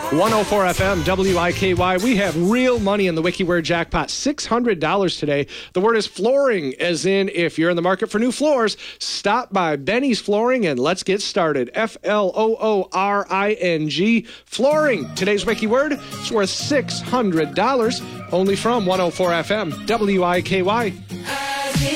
104 FM, WIKY. We have real money in the WikiWord jackpot, $600 today. The word is flooring, as in if you're in the market for new floors, stop by Benny's Flooring and let's get started. Flooring, flooring. Today's WikiWord is worth $600, only from 104 FM, WIKY.